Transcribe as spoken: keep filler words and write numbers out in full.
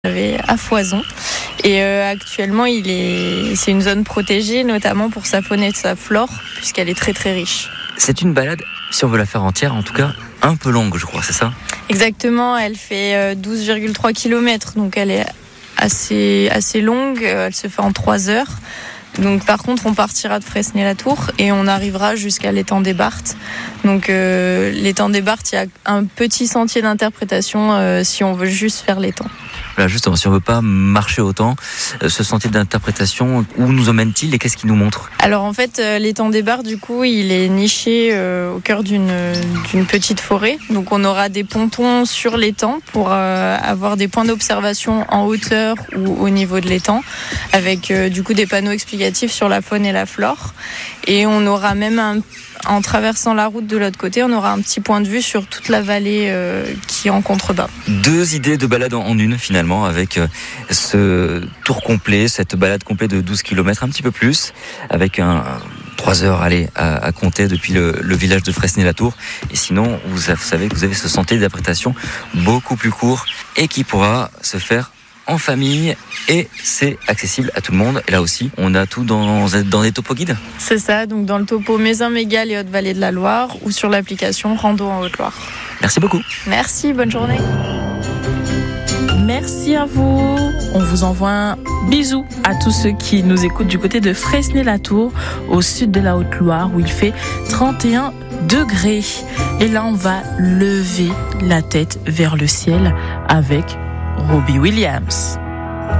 avait à foison. Et euh, actuellement, il est, c'est une zone protégée, notamment pour sa faune et sa flore, puisqu'elle est très très riche. C'est une balade, si on veut la faire entière, en tout cas, un peu longue, je crois, c'est ça ? Exactement, elle fait douze virgule trois kilomètres, donc elle est assez, assez longue, elle se fait en trois heures. Donc par contre, on partira de Fresnay-la-Tour et on arrivera jusqu'à l'étang des Barthes. Donc euh, l'étang des Barthes, il y a un petit sentier d'interprétation euh, si on veut juste faire l'étang. Voilà, justement, si on veut pas marcher autant, ce sentier d'interprétation, où nous emmène-t-il et qu'est-ce qu'il nous montre ? Alors en fait, euh, l'étang des Barthes, du coup, il est niché euh, au cœur d'une, d'une petite forêt. Donc on aura des pontons sur l'étang pour euh, avoir des points d'observation en hauteur ou au niveau de l'étang, avec euh, du coup des panneaux explicatifs sur la faune et la flore. Et on aura même un En traversant la route de l'autre côté, on aura un petit point de vue sur toute la vallée euh, qui est en contrebas. Deux idées de balade en une finalement, avec euh, ce tour complet, cette balade complète de douze kilomètres, un petit peu plus, avec un, un trois heures allez, à, à compter depuis le, le village de Fresnay-la-Tour. Et sinon, vous, vous savez que vous avez ce sentier d'interprétation beaucoup plus court et qui pourra se faire en famille et c'est accessible à tout le monde. Et là aussi, on a tout dans, dans des topo guides. C'est ça, donc dans le topo Mézin-Mégale et Haute-Vallée de la Loire ou sur l'application Rando en Haute-Loire. Merci beaucoup. Merci, bonne journée. Merci à vous. On vous envoie un bisou à tous ceux qui nous écoutent du côté de Fresnay-la-Tour, au sud de la Haute-Loire, où il fait trente et un degrés. Et là, on va lever la tête vers le ciel avec Robbie Williams.